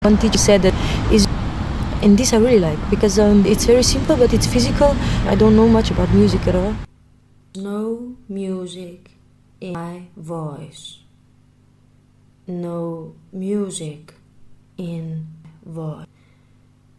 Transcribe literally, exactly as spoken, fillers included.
One teacher said that is, and this I really like because um, it's very simple but it's physical. I don't know much about music at all. No music in my voice. No music in voice.